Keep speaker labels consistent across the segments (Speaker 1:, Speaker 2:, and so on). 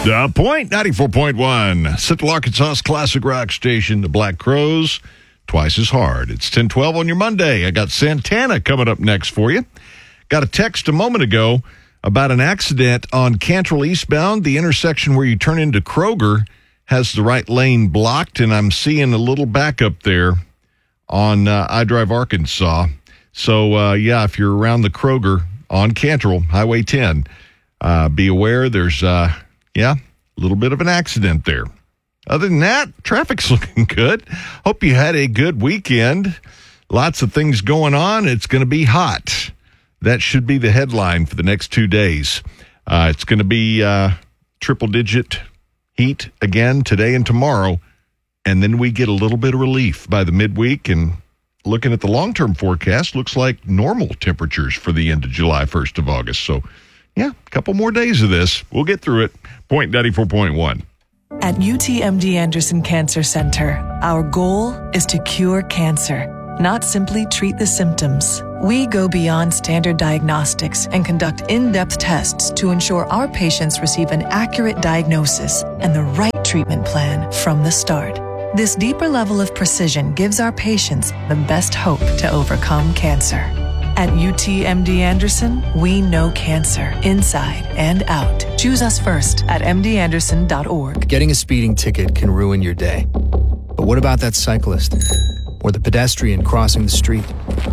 Speaker 1: The Point, 94.1. Central Arkansas's classic rock station, the Black Crowes, twice as hard. It's 10:12 on your Monday. I got Santana coming up next for you. Got a text a moment ago about an accident on Cantrell eastbound. The intersection where you turn into Kroger has the right lane blocked, and I'm seeing a little backup there on iDrive Arkansas. So, if you're around the Kroger on Cantrell, Highway 10, be aware there's... a little bit of an accident there. Other than that, traffic's looking good. Hope you had a good weekend. Lots of things going on. It's going to be hot. That should be the headline for the next 2 days. It's going to be triple-digit heat again today and tomorrow, and then we get a little bit of relief by the midweek. And looking at the long-term forecast, looks like normal temperatures for the end of July, 1st of August. So, a couple more days of this. We'll get through it. Point 94.1.
Speaker 2: At UTMD Anderson Cancer Center, our goal is to cure cancer, not simply treat the symptoms. We go beyond standard diagnostics and conduct in-depth tests to ensure our patients receive an accurate diagnosis and the right treatment plan from the start. This deeper level of precision gives our patients the best hope to overcome cancer. At UTMD Anderson, we know cancer inside and out. Choose us first at mdanderson.org.
Speaker 3: Getting a speeding ticket can ruin your day. But what about that cyclist or the pedestrian crossing the street?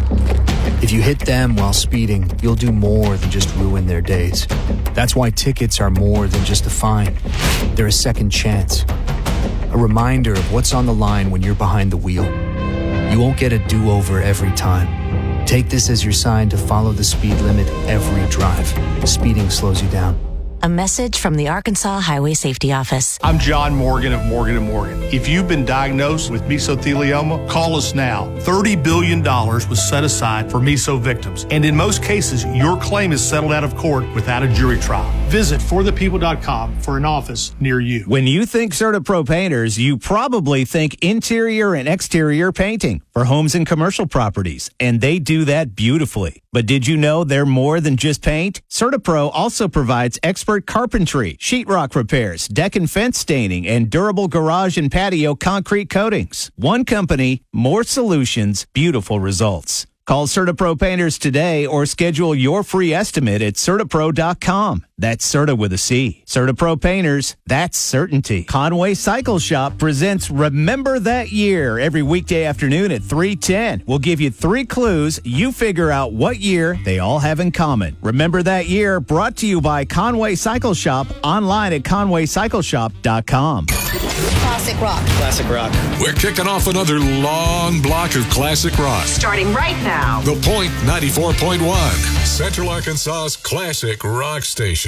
Speaker 3: If you hit them while speeding, you'll do more than just ruin their days. That's why tickets are more than just a fine. They're a second chance. A reminder of what's on the line when you're behind the wheel. You won't get a do-over every time. Take this as your sign to follow the speed limit every drive. Speeding slows you down.
Speaker 4: A message from the Arkansas Highway Safety Office.
Speaker 5: I'm John Morgan of Morgan & Morgan. If you've been diagnosed with mesothelioma, call us now. $30 billion was set aside for meso victims. And in most cases, your claim is settled out of court without a jury trial. Visit forthepeople.com for an office near you.
Speaker 6: When you think CertaPro Painters, you probably think interior and exterior painting for homes and commercial properties. And they do that beautifully. But did you know they're more than just paint? CertaPro also provides expert carpentry, sheetrock repairs, deck and fence staining, and durable garage and patio concrete coatings. One company, more solutions, beautiful results. Call CertaPro Painters today or schedule your free estimate at CertaPro.com. That's Certa with a C. CertaPro Painters, that's certainty. Conway Cycle Shop presents Remember That Year every weekday afternoon at 3:10. We'll give you 3 clues. You figure out what year they all have in common. Remember That Year, brought to you by Conway Cycle Shop, online at ConwayCycleShop.com.
Speaker 7: Classic rock.
Speaker 8: Classic rock.
Speaker 9: We're kicking off another long block of classic rock.
Speaker 7: Starting right now.
Speaker 9: The Point 94.1, Central Arkansas's classic rock station.